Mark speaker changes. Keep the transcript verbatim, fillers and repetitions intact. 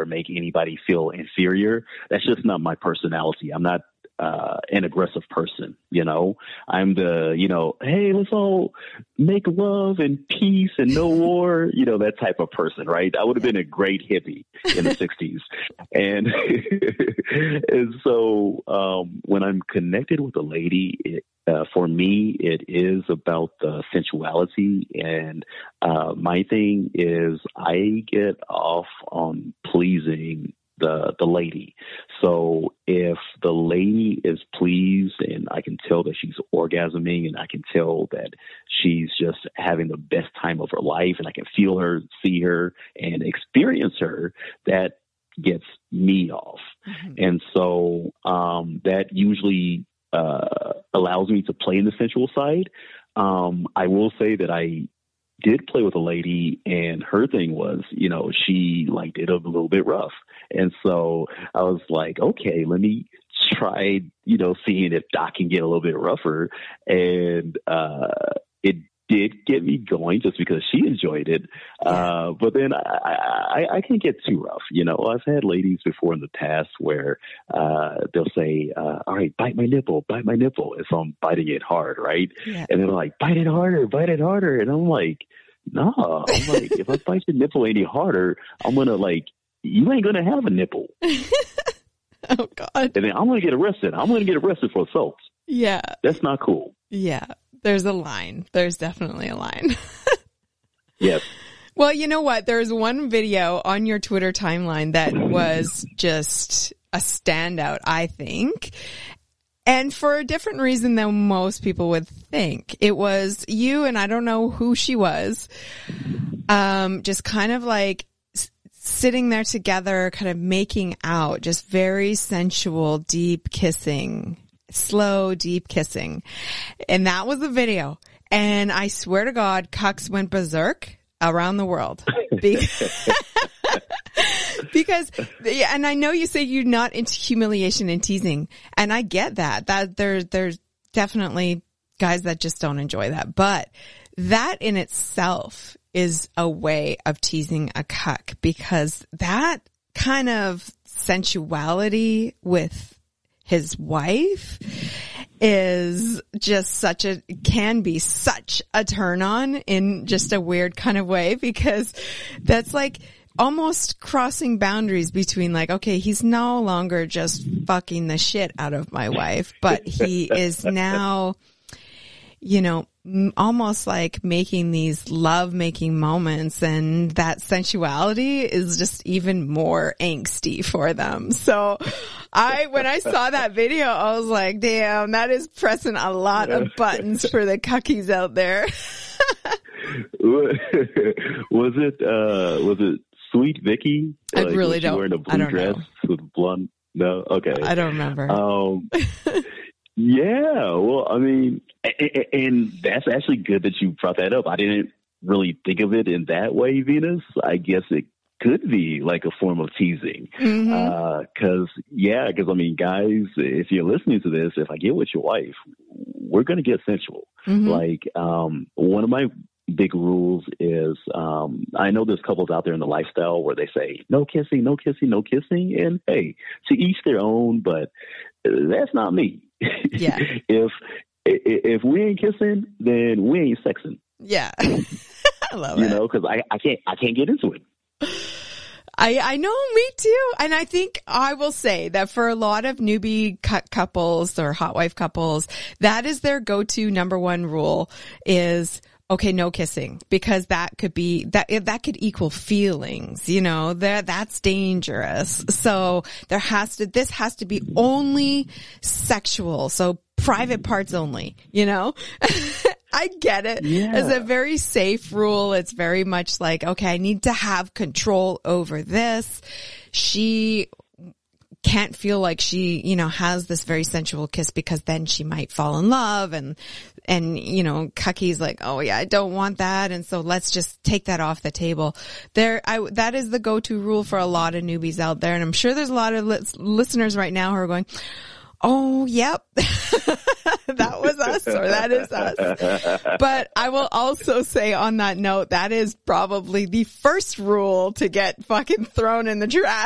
Speaker 1: ever make anybody feel inferior. That's just not my personality. I'm not uh, an aggressive person, you know. I'm the, you know, hey, let's all make love and peace and no war, you know, that type of person, right? I would have been a great hippie in the sixties. And, and so um, when I'm connected with a lady, it, Uh, for me, it is about the sensuality, and uh, my thing is I get off on pleasing the the lady. So if the lady is pleased and I can tell that she's orgasming and I can tell that she's just having the best time of her life and I can feel her, see her, and experience her, that gets me off. Mm-hmm. And so um, that usually Uh, allows me to play in the sensual side. Um, I will say that I did play with a lady, and her thing was, you know, she liked it a little bit rough. And so I was like, okay, let me try, you know, seeing if Doc can get a little bit rougher. And uh, it did get me going just because she enjoyed it. Uh, but then I, I, I can't get too rough. You know, I've had ladies before in the past where uh, they'll say, uh, all right, bite my nipple, bite my nipple. And so I'm biting it hard, right? Yeah. And they're like, bite it harder, bite it harder. And I'm like, no, I'm like, if I bite the nipple any harder, I'm going to like, you ain't going to have a nipple.
Speaker 2: Oh, God.
Speaker 1: And then I'm going to get arrested. I'm going to get arrested for assault.
Speaker 2: Yeah.
Speaker 1: That's not cool.
Speaker 2: Yeah. There's a line. There's definitely a line.
Speaker 1: Yes.
Speaker 2: Well, you know what? There's one video on your Twitter timeline that was just a standout, I think. And for a different reason than most people would think. It was you, and I don't know who she was, um, just kind of like s- sitting there together, kind of making out, just very sensual, deep kissing. Slow, deep kissing. And that was the video. And I swear to God, cucks went berserk around the world. Because, because, and I know you say you're not into humiliation and teasing. And I get that. That there, there's definitely guys that just don't enjoy that. But that in itself is a way of teasing a cuck, because that kind of sensuality with his wife is just such a, can be such a turn on in just a weird kind of way, because that's like almost crossing boundaries between like, okay, he's no longer just fucking the shit out of my wife, but he is now, you know, almost like making these love making moments, and that sensuality is just even more angsty for them. So I, when I saw that video, I was like, damn, that is pressing a lot of buttons for the cuckies out there.
Speaker 1: Was it, uh, was it Sweet Vicky?
Speaker 2: I
Speaker 1: like,
Speaker 2: really don't,
Speaker 1: wearing a blue
Speaker 2: I don't
Speaker 1: dress
Speaker 2: know.
Speaker 1: with blonde? No? Okay.
Speaker 2: I don't remember.
Speaker 1: Um, Yeah, well, I mean, and that's actually good that you brought that up. I didn't really think of it in that way, Venus. I guess it could be like a form of teasing. Mm-hmm. Uh, cause yeah, cause I mean, guys, if you're listening to this, if I get with your wife, we're going to get sensual. Mm-hmm. Like, um, one of my big rules is, um, I know there's couples out there in the lifestyle where they say, no kissing, no kissing, no kissing. And hey, to each their own, but that's not me.
Speaker 2: Yeah.
Speaker 1: if if we ain't kissing, then we ain't sexing.
Speaker 2: Yeah. I love
Speaker 1: you
Speaker 2: it.
Speaker 1: You know, because I, I can't I can't get into it.
Speaker 2: I, I know, me too. And I think I will say that for a lot of newbie cut couples or hot wife couples, that is their go-to number one rule is, okay, no kissing, because that could be, that, that could equal feelings, you know, that, that's dangerous. So there has to, this has to be only sexual. So private parts only, you know? I get it.
Speaker 1: Yeah.
Speaker 2: It's a very safe rule. It's very much like, okay, I need to have control over this. She can't feel like she, you know, has this very sensual kiss, because then she might fall in love, and, and, you know, cucky's like, oh yeah, I don't want that. And so let's just take that off the table. There, I, that is the go-to rule for a lot of newbies out there. And I'm sure there's a lot of li- listeners right now who are going, oh, yep, that was us, or that is us. But I will also say on that note, that is probably the first rule to get fucking thrown in the trash.